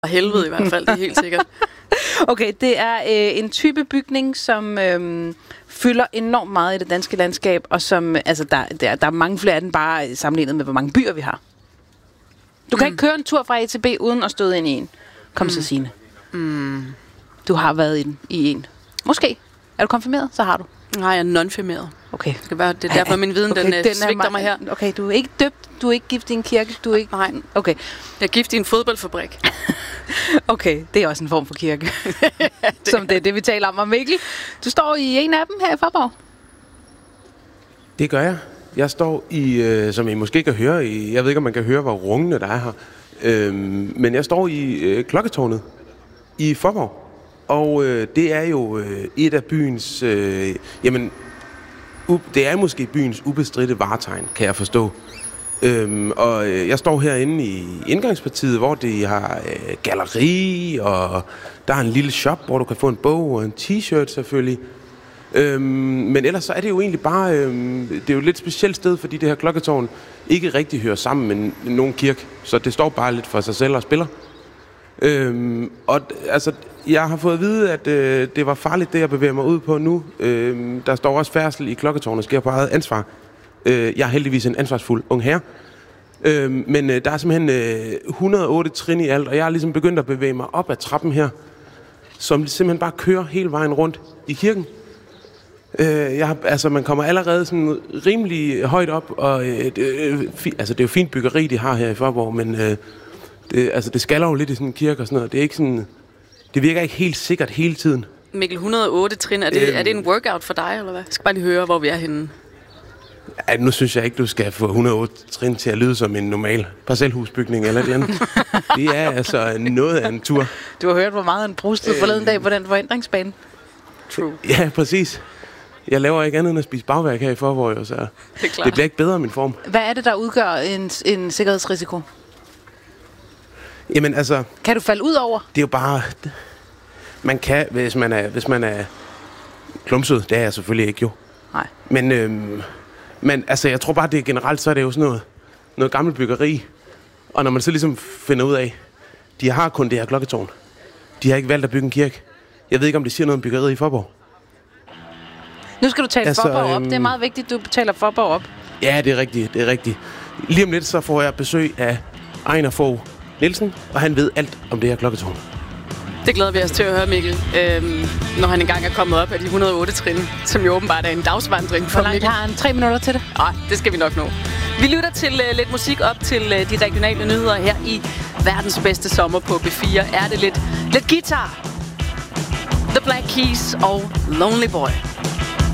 helvede i hvert fald, det er helt sikkert. Okay, det er en type bygning, som fylder enormt meget i det danske landskab, og som, altså, der er mange flere af den bare sammenlignet med, hvor mange byer vi har. Du kan ikke køre en tur fra A til B, uden at støde ind i en. Kom så, Signe. Du har været i en. Måske. Er du konfirmeret? Så har du. Nej, jeg er non-firmeret. Okay. Det er derfor, min viden den svigter mig her. Okay, du er ikke døbt, du er ikke gift i en kirke, du er ikke... Nej. Okay. Jeg er gift i en fodboldfabrik. Okay, det er også en form for kirke. Som det er det, vi taler om. Og Mikkel, du står i en af dem her i Faaborg. Det gør jeg. Jeg står i, som I måske kan høre, jeg ved ikke, om man kan høre, hvor rungende der er her, men jeg står i klokketårnet i Faaborg. Og det er jo et af byens, det er måske byens ubestridte vartegn, kan jeg forstå. Og jeg står herinde i indgangspartiet, hvor de har galleri, og der er en lille shop, hvor du kan få en bog og en t-shirt selvfølgelig. Men ellers så er det jo egentlig bare, det er jo et lidt specielt sted, fordi det her klokketårn ikke rigtig hører sammen med nogen kirke. Så det står bare lidt for sig selv og spiller. Og altså, jeg har fået at vide, at det var farligt, det jeg bevæger mig ud på nu. Der står også færdsel i klokketårnet, sker på eget ansvar. Jeg er heldigvis en ansvarsfuld ung herre. Men der er simpelthen 108 trin i alt, og jeg har ligesom begyndt at bevæge mig op ad trappen her, som simpelthen bare kører hele vejen rundt i kirken. Man kommer allerede sådan rimelig højt op, og det er jo fint byggeri, de har her i Faaborg, men det skaller jo lidt i sådan en kirke og sådan noget. Det er ikke sådan, det virker ikke helt sikkert hele tiden. Mikkel, 108 trin, er det en workout for dig, eller hvad? Jeg skal bare lige høre, hvor vi er henne. Ja, nu synes jeg ikke, du skal få 108 trin til at lyde som en normal parcelhusbygning eller det andet. Det er altså noget af en tur. Du har hørt, hvor meget han brustede forleden dag på den forhindringsbane. True. Ja, præcis. Jeg laver ikke andet end at spise bagværk her i Faaborg, så det bliver ikke bedre min form. Hvad er det, der udgør en sikkerhedsrisiko? Jamen altså... Kan du falde ud over? Det er jo bare... Man kan, hvis man er klumset. Det er jeg selvfølgelig ikke jo. Nej. Men altså, jeg tror bare, det er generelt, så er det jo sådan noget gammelt byggeri. Og når man så ligesom finder ud af, de har kun det her klokketårn. De har ikke valgt at bygge en kirke. Jeg ved ikke, om det siger noget om byggeriet i Faaborg. Nu skal du tale Faaborg op. Det er meget vigtigt, du taler Faaborg op. Ja, det er rigtigt. Lige om lidt, så får jeg besøg af Ejner Fogh Nielsen, og han ved alt om det her klokketårn. Det glæder vi os til at høre, Mikkel, når han engang er kommet op af de 108 trin, som jo åbenbart er en dagsvandring for Mikkel. Hvor langt har han? 3 minutter til det? Nej, det skal vi nok nå. Vi lytter til lidt musik op til de regionale nyheder her i verdens bedste sommer på B4. Er det lidt guitar, The Black Keys og Lonely Boy.